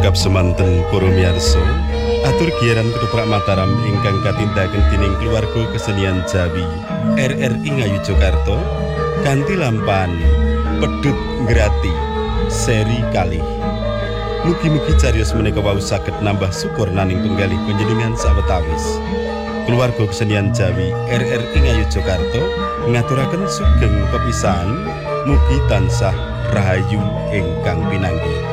Cekap semanten para miyarsa, atur giyaran Ketoprak Mataram ingkang katindakan dening keluarga kesenian Jawi RRI Ngayogyakarta kanthi lampahan Pedhut Ngrati seri kalih. Mugi-mugi cariyos menika wau saged nambah syukur naning penggalih panjenengan sawetawis. Keluarga kesenian Jawi RRI Ngayogyakarta ngaturaken sugeng pepisahan mugi tansah rahayu ingkang pinanggih.